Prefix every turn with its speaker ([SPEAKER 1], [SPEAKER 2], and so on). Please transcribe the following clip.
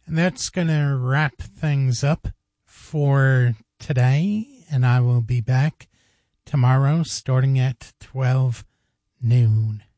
[SPEAKER 1] And that's going to wrap things up for today. And I will be back tomorrow starting at 12 noon.